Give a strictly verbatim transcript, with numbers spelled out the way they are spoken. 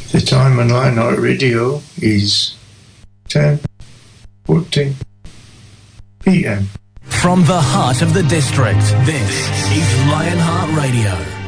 The time on Lionheart Radio is ten fourteen p m. From the heart of the district, this is Lionheart Radio.